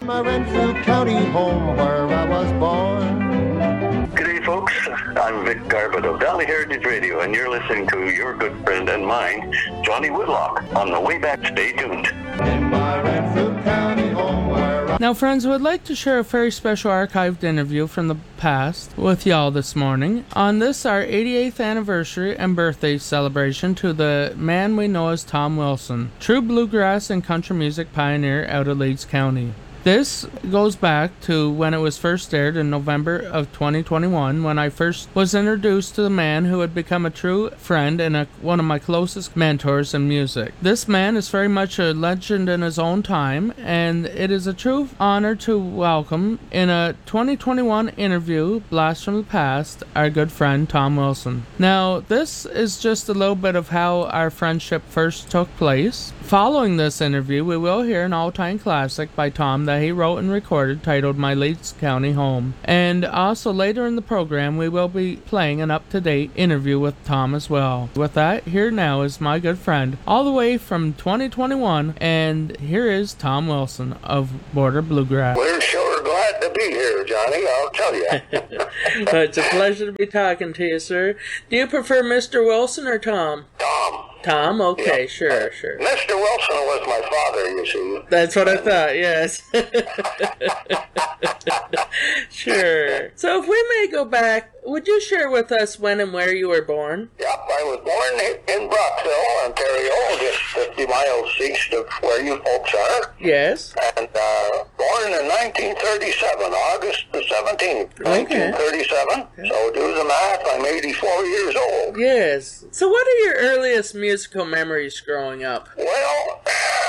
My Renfrew County home where I was born. G'day folks, I'm Vic Garbutt of Valley Heritage Radio, and you're listening to your good friend and mine, Johnny Woodlock. On the way back, stay tuned. In my Renfrew County home where I... Now, friends, I would like to share a very special archived interview from the past with y'all this morning on this, our 88th anniversary and birthday celebration to the man we know as Tom Wilson, true bluegrass and country music pioneer out of Leeds County. This goes back to when it was first aired in November of 2021, when I first was introduced to the man who had become a true friend and one of my closest mentors in music. This man is very much a legend in his own time, and it is a true honor to welcome in a 2021 interview, Blast from the Past, our good friend Tom Wilson. Now, this is just a little bit of how our friendship first took place. Following this interview, we will hear an all-time classic by Tom that he wrote and recorded titled My Leeds County Home. And also later in the program, we will be playing an up-to-date interview with Tom as well. With that, here now is my good friend, all the way from 2021, and here is Tom Wilson of Border Bluegrass. We're sure glad to be here, Johnny, I'll tell you. Well, it's a pleasure to be talking to you, sir. Do you prefer Mr. Wilson or Tom? Tom. Tom? Okay, Yeah. sure. Mr. Wilson was my father, you see. That's what I thought, yes. Sure. So if we may go back, would you share with us when and where you were born? Yep, I was born in Brockville, Ontario, just 50 miles east of where you folks are. Yes. And born in 1937, August the 17th, 1937. Okay. So do the math, I'm 84 years old. Yes. So what are your earliest musical memories growing up? Well,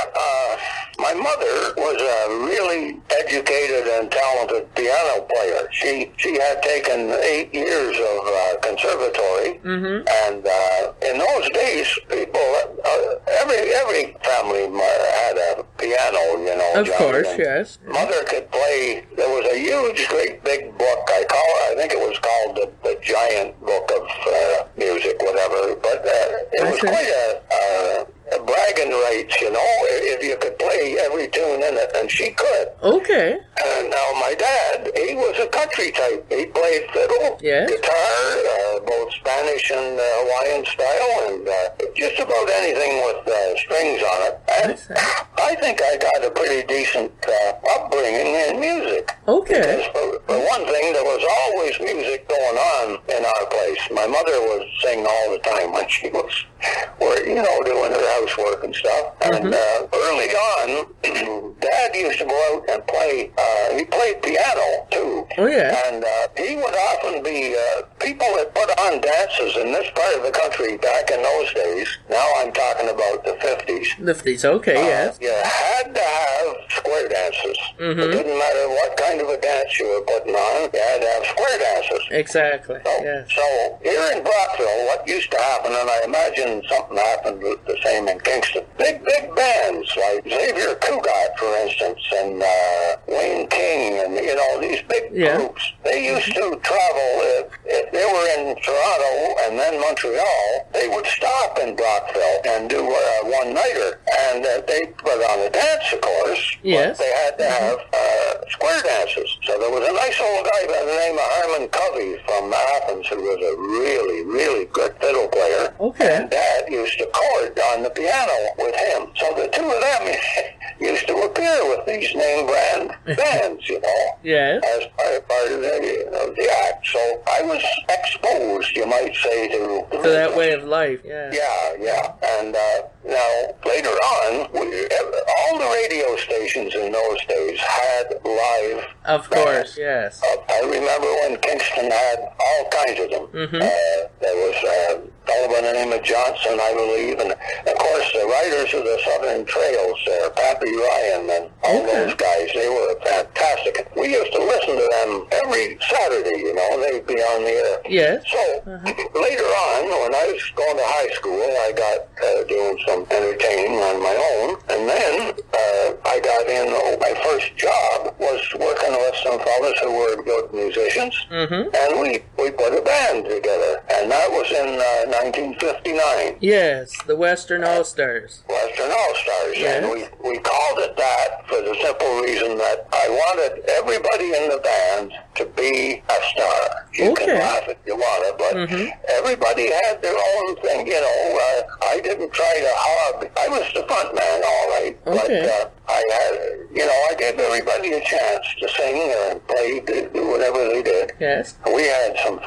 my mother was a really educated and talented piano player. She had taken 8 years of conservatory, and in those days, people, every family had a piano, you know. Of course, yes. Mother could play. There was a huge, great big book. I think it was called the Giant Book of Music, whatever. But it was quite a bragging rights, you know, if you could play every tune in it, and she could. Okay. And now my dad, he was a country type. He played fiddle, guitar, both Spanish and Hawaiian style, and just about anything with strings on it. And I think I got a pretty decent upbringing in music. Okay. Because for one thing, there was always music going on in our place. My mother was singing all the time when she was, doing her housework and stuff. And early on, Dad used to go out and play. He played piano too. Oh yeah. And he would often be people that put on dances in this part of the country back in those days. Now I'm talking about the 50s. The 50s, okay, yes. You had to have square dances. It didn't matter what kind of a dance you were putting on. You had to have square dances. Exactly. So here in Brockville, what used to happen, and I imagine something happened the same in Kingston, big bands like Xavier Cugat, for instance, and Wayne King, and these big groups. They used to travel. If they were in Toronto and then Montreal, they would stop in Brockville and do a one-nighter, and they put on a dance, of course. Yes. But they had to have square dances. So there was a nice old guy by the name of Harmon Covey from Athens who was a really, really good fiddle player. Okay. And Dad used to chord on the piano with him. So the two of them used to appear with these name brand bands, Yes. as part of the act. So I was exposed, you might say, to that way of life. Yeah. Yeah. And now, later on, all the radio stations in those days had live Of course, yes. I remember when Kingston had all kinds of them. There was a fellow by the name of Johnson, I believe, and of course the riders of the Southern Trails, Pappy Ryan and all those guys, they were fantastic. We used to listen to them every Saturday, they'd be on the air. Yes. So later on, when I was going to high school, I got doing some entertaining on my own, and then I got in, my first job was working with some fellas who were good musicians, and we put a band together, and that was in 1959. Yes, the Western All-Stars. Western All-Stars, yes. And we called it that for the simple reason that I wanted everybody in the band to be a star. You can laugh if you want to, but everybody had their own thing, you know. I didn't try to hog. I was the front man, all right, but I had, you know, I gave everybody a chance to sing and play, do whatever they did. Yes. We had some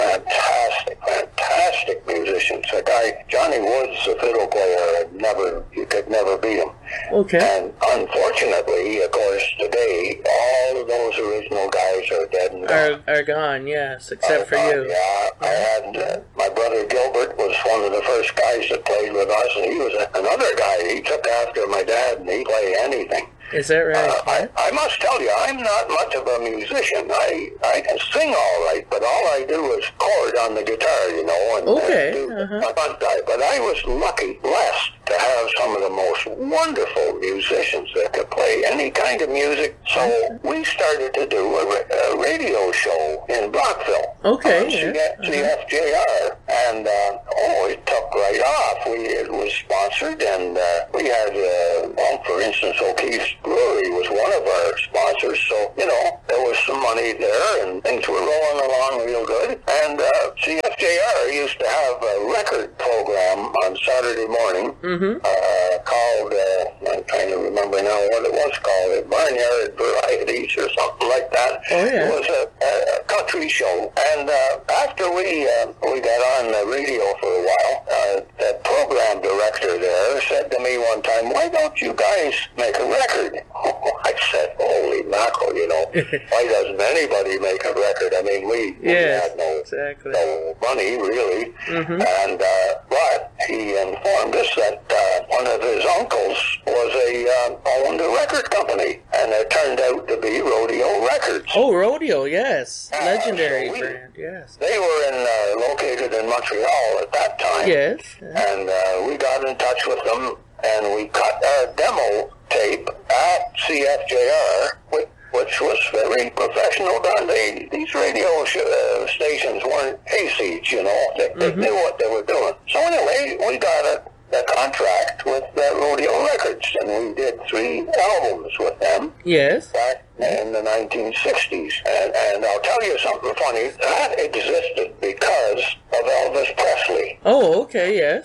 fantastic musicians. A guy, Johnny Woods, the fiddle player, you could never beat him. Okay. And unfortunately, of course, today, all of those original guys are dead and gone. Are gone, yes, except for you. Yeah, I had, my brother Gilbert was one of the first guys that played with us, and he was another guy. He took after my dad, and he'd play anything. Is that right? I must tell you, I'm not much of a musician. I can sing all right, but all I do is chord on the guitar, you know, and do my front guy. But I was lucky, blessed, to have some of the most wonderful musicians that could play any kind of music. So we started to do a radio show in Brockville. Okay. CFJR. And, it took right off. It was sponsored, and we had, for instance, O'Keefe's Brewery was one of our sponsors. So, you know, there was some money there, and things were rolling along real good. And CFJR used to have a record program on Saturday morning called, I'm trying to remember now what it was called, Barnyard Varieties or something like that. Oh, yeah. It was a country show. And after we got on the radio for a while, the program director there said to me one time, "Why don't you guys make a record?" I said, "Holy mackerel, you know, why doesn't anybody make a record?" I mean, we had no money, really. And but he informed us that one of his uncles owned a record company, and it turned out to be Rodeo Records. Oh, Rodeo, yes. Legendary brand, yes. They were located in Montreal at that time. Yes. And we got in touch with them, and we cut a demo tape at CFJR, which was very professional done. These radio stations weren't hayseeds, you know. They knew what they were doing. So anyway, we got a contract with Rodeo Records, and we did 3 albums with them. Yes. Back in the 1960s. And I'll tell you something funny. That existed because of Elvis Presley. Oh, okay, yes.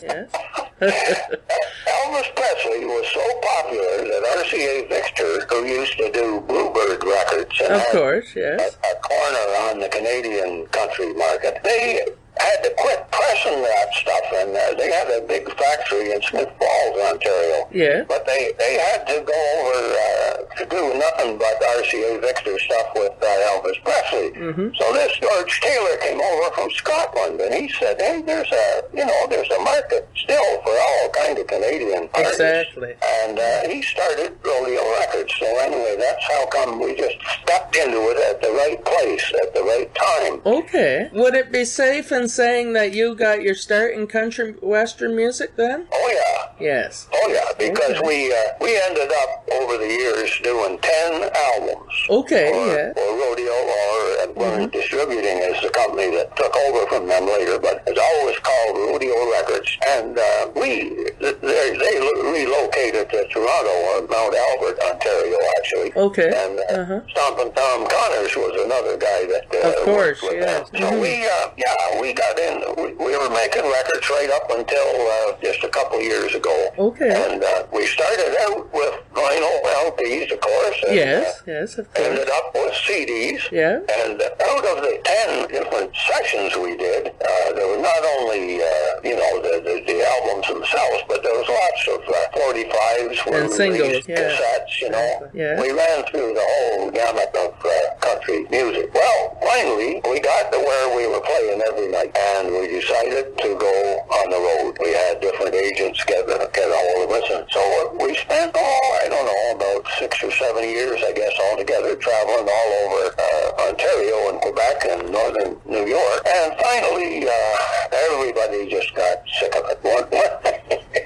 Elvis Presley was so popular that RCA Victor, who used to do Bluebird Records, and of course, yes, a corner on the Canadian country market, they had to quit pressing that stuff, and they had a big factory in Smith Falls, Ontario. Yeah. But they had to go over to do nothing but RCA Victor stuff with Elvis Presley. So this George Taylor came over from Scotland, and he said, "Hey, there's a market still for all kind of Canadian artists." Exactly. And he started Rodeo Records. So anyway, that's how come we just stepped into it at the right place at the right time. Okay. Would it be safe in saying that you got your start in country western music then? Oh yeah. Yes. Oh yeah, because we ended up over the years doing 10 albums. Okay. Or Rodeo, or we're distributing as the company that took over from them later, but it's always called Rodeo Records. And they relocated to Toronto or Mount Albert, Ontario, actually. Okay. And Stompin' Tom Connors was another guy that of course, worked with yes. them. So we got in. We were making records right up until just a couple years ago. Okay. And we started out with vinyl LPs, of course. And, yes, of course. Ended up with CDs. Yeah. And out of the 10 different sessions we did, there were not only the albums themselves, but there was lots of 45s and singles, cassettes. You know, we ran through the whole gamut of country music. Well, finally, we got to where we were playing every night, and we decided to go on the road. We had different agents get a hold of us, and so we spent, I don't know, about 6 or 7 years, I guess, altogether, traveling all over Ontario and Quebec and northern New York. And finally, everybody just got sick of it.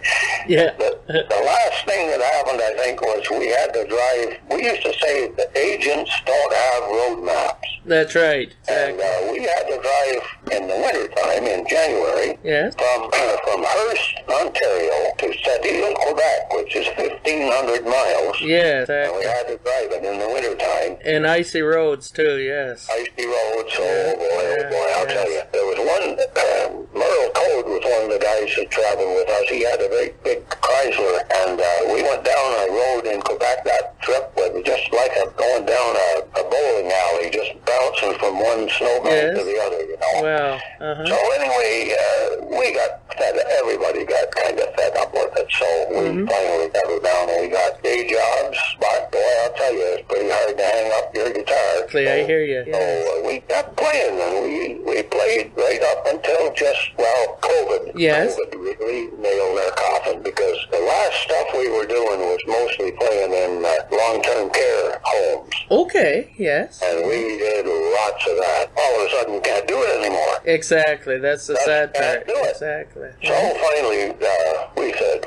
Yeah. The last thing that happened, I think, was we had to drive. We used to say the agents don't have road maps. That's right. And we had to drive in the wintertime in January Yes. from Hearst, Ontario to Sept-Îles, Quebec, which is 1,500 miles. Yes. And we had to drive it in the wintertime. And icy roads too. Yes. Icy roads, oh boy, I'll tell you. There was one, Merle Code was one of the guys that traveled with us. He had a very big Chrysler, and we went down a road in Quebec that trip was just like going down a bowling alley, just bouncing from one snowbank to the other, you know. Wow. So anyway, we got everybody got kind of fed up with it, so we finally settled down and we got day jobs. But boy, I'll tell you, it's pretty hard to hang up your guitar. I hear you. So we kept playing, and we played right up until just, COVID. Yes. COVID really nailed their coffin, because the last stuff we were doing was mostly playing in long-term care homes. Okay. Yes. And we did lots of that. All of a sudden, we can't do it anymore. Exactly. That's the sad can't part. do it. Exactly. So finally, we said,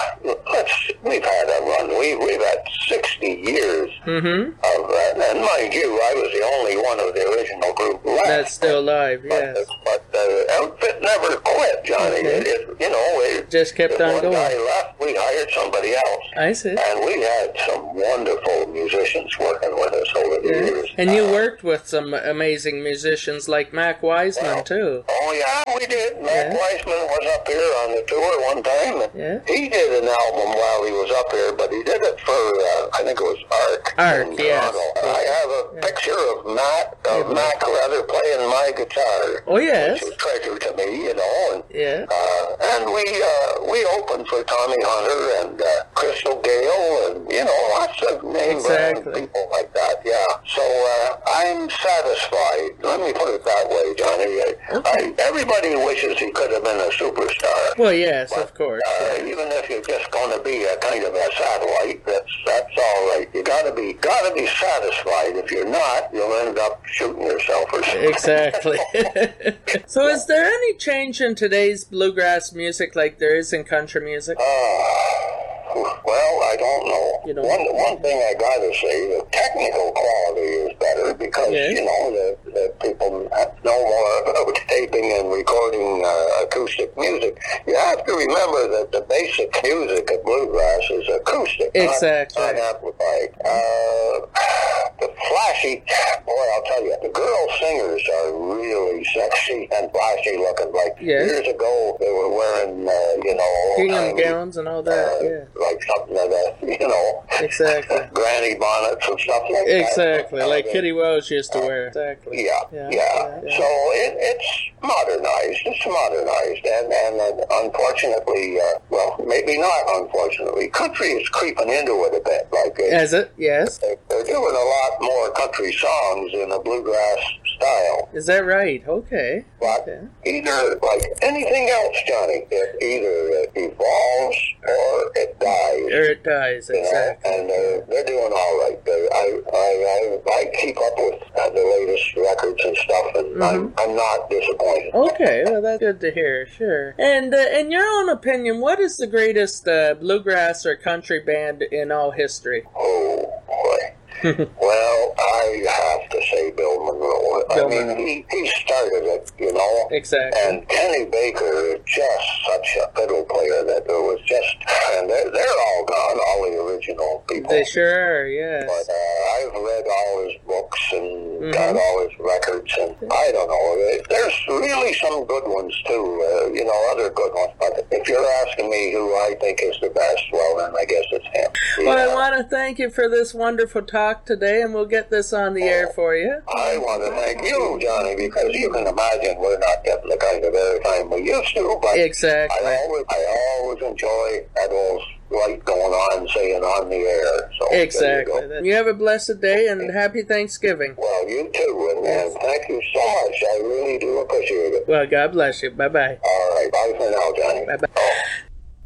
we've had a run. We've had 60 years of that. And mind you, I was the only one of the original group left. That's still alive. Yes. But the outfit never quit, Johnny. It Just kept on one going. guy left, we hired somebody else. I see. And we had some wonderful musicians working with us over the years. And you worked with some amazing musicians like Mac Wiseman too. Oh yeah, we did. Mac Weissman was up here on the tour one time, and he did an album while he was up here, but he did it for I think it was Arc. Arc, yes. I have a picture of Mac rather playing my guitar. Oh yes. Which is a treasure to me, you know. And, Yeah. and we opened for Tommy Hunter and Crystal Gale and lots of name brand people like that. Yeah. So I'm satisfied. Let me put it that way, Johnny. Everybody wishes he could have been a superstar. Well, yes, of course. Even if you're just going to be a kind of a satellite, that's all right. You gotta be satisfied. If you're not, you'll end up shooting yourself or something. Exactly. So, is there any change in today's bluegrass music like there is in country music? Well, I don't know. One thing I gotta say, the technical quality is better because the people know more about taping and recording acoustic music. You have to remember that the basic music of bluegrass is acoustic, not amplified. The flashy, boy, I'll tell you, the girl singers are really sexy and flashy looking. Like years ago, they were wearing, gingham gowns and all that. Like something like that, Exactly. granny bonnets and stuff like that. Exactly, like Kitty Welsh used to wear. Exactly. Yeah. So it's modernized. It's modernized, and unfortunately, maybe not unfortunately, country is creeping into it a bit. Like Is it? Yes. They're doing a lot more country songs in a bluegrass style. Is that right? Okay. But either, like anything else, Johnny, either it evolves or it dies. Or it dies, exactly. And they're doing all right. I keep up with the latest records and stuff, and I'm not disappointed. Okay, well, that's good to hear, sure. And in your own opinion, what is the greatest bluegrass or country band in all history? Oh, boy. Well, I have to say Bill Monroe. He started it, Exactly. And Kenny Baker is just such a fiddle player that there was just, and they're all gone, all the original people. They sure are, yes. But I've read all his books and got all his records, and I don't know. There's really some good ones too, other good ones. But if you're asking me who I think is the best, well, then I guess it's him. Well, I want to thank you for this wonderful talk today, and we'll get this on the air for you. I want to thank you, Johnny, because you can imagine we're not getting the kind of airtime we used to. But exactly. I always enjoy that old light going on, saying on the air. So exactly. You have a blessed day and happy Thanksgiving. Well, you too, and thank you so much. I really do appreciate it. Well, God bless you. Bye-bye. All right. Bye for now, Johnny. Bye-bye.